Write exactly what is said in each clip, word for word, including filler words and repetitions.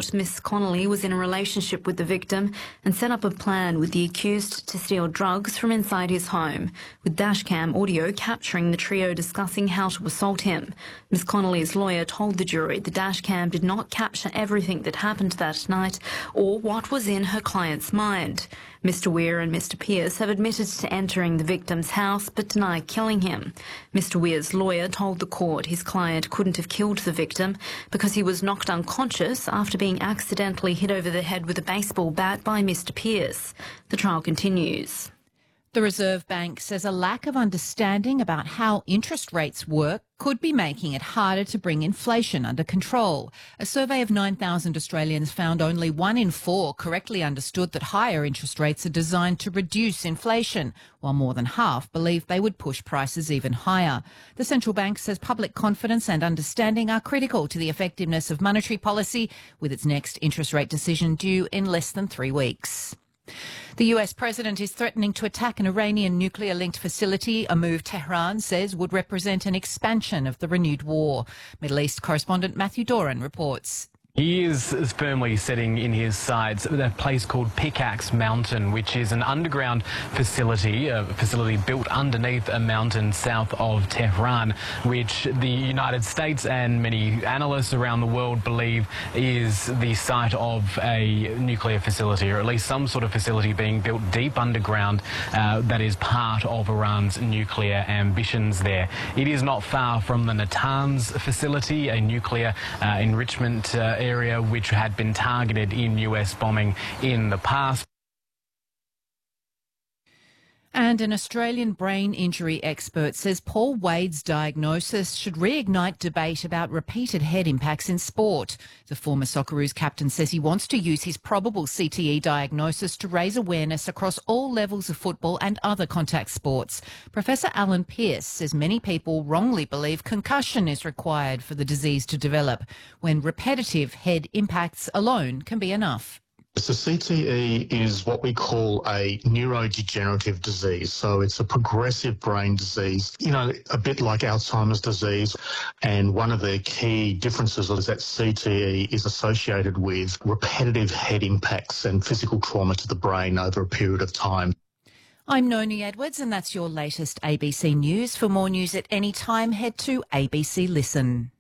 court, Miss Connolly was in a relationship with the victim and set up a plan with the accused to steal drugs from inside his home, with dashcam audio capturing the trio discussing how to assault him. Miss Connolly's lawyer told the jury the dashcam did not capture everything that happened that night or what was in her client's mind. Mister Weir and Mister Pearce have admitted to entering the victim's house but deny killing him. Mister Weir's lawyer told the court his client couldn't have killed the victim because he was knocked unconscious after being accidentally hit over the head with a baseball bat by Mister Pearce. The trial continues. The Reserve Bank says a lack of understanding about how interest rates work could be making it harder to bring inflation under control. A survey of nine thousand Australians found only one in four correctly understood that higher interest rates are designed to reduce inflation, while more than half believe they would push prices even higher. The central bank says public confidence and understanding are critical to the effectiveness of monetary policy, with its next interest rate decision due in less than three weeks. The U S president is threatening to attack an Iranian nuclear-linked facility, a move Tehran says would represent an expansion of the renewed war. Middle East correspondent Matthew Doran reports. He is firmly setting in his sights a place called Pickaxe Mountain, which is an underground facility, a facility built underneath a mountain south of Tehran, which the United States and many analysts around the world believe is the site of a nuclear facility, or at least some sort of facility being built deep underground uh, that is part of Iran's nuclear ambitions there. It is not far from the Natanz facility, a nuclear uh, enrichment uh, area which had been targeted in U S bombing in the past. And an Australian brain injury expert says Paul Wade's diagnosis should reignite debate about repeated head impacts in sport. The former Socceroos captain says he wants to use his probable C T E diagnosis to raise awareness across all levels of football and other contact sports. Professor Alan Pearce says many people wrongly believe concussion is required for the disease to develop, when repetitive head impacts alone can be enough. So C T E is what we call a neurodegenerative disease. So it's a progressive brain disease, you know, a bit like Alzheimer's disease. And one of the key differences is that C T E is associated with repetitive head impacts and physical trauma to the brain over a period of time. I'm Noni Edwards, and that's your latest A B C News. For more news at any time, head to A B C Listen.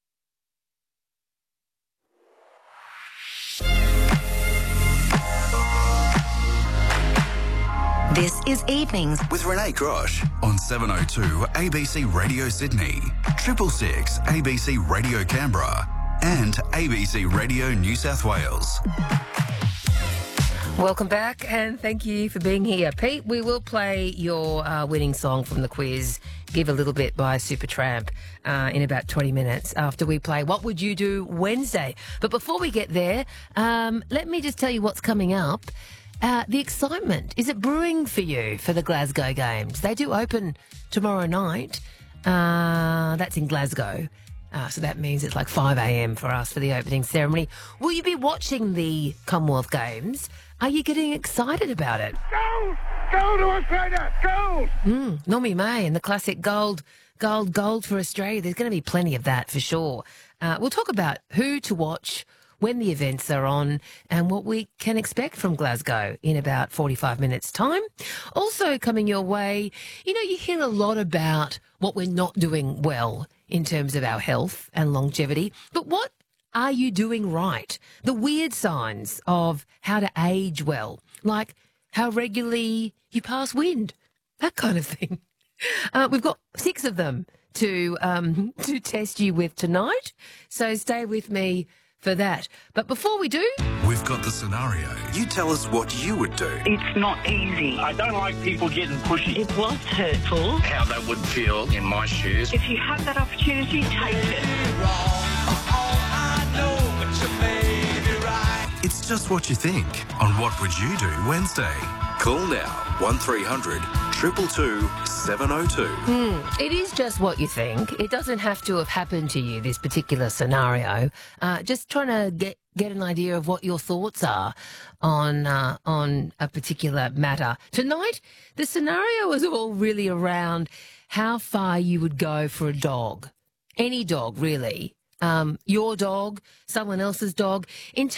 This is Evenings with Renee Grosh on seven oh two A B C Radio Sydney, Triple Six A B C Radio Canberra, and A B C Radio New South Wales. Welcome back, and thank you for being here. Pete, we will play your uh, winning song from the quiz, Give a Little Bit by Supertramp, uh, in about twenty minutes after we play What Would You Do Wednesday. But before we get there, um, let me just tell you what's coming up. Uh, the excitement, is it brewing for you for the Glasgow Games? They do open tomorrow night. Uh, that's in Glasgow. Uh, so that means it's like five a.m. for us for the opening ceremony. Will you be watching the Commonwealth Games? Are you getting excited about it? Gold! Gold to Australia! Gold! Mm, Nomi May and the classic gold, gold, gold for Australia. There's going to be plenty of that for sure. Uh, we'll talk about who to watch, when the events are on, and what we can expect from Glasgow in about forty-five minutes' time. Also coming your way, you know, you hear a lot about what we're not doing well in terms of our health and longevity, but what are you doing right? The weird signs of how to age well, like how regularly you pass wind, that kind of thing. Uh, we've got six of them to um, to test you with tonight, so stay with me for that. But before we do, we've got the scenario. You tell us what you would do. It's not easy. I don't like people getting pushy. It was hurtful. How that would feel in my shoes. If you have that opportunity, take it. It's just what you think on What Would You Do Wednesday. Call now, one three hundred two two two seven oh two. Hmm, it is just what you think. It doesn't have to have happened to you, this particular scenario. Uh, just trying to get get an idea of what your thoughts are on uh, on a particular matter. Tonight, the scenario is all really around how far you would go for a dog. Any dog, really. Um, your dog, someone else's dog. In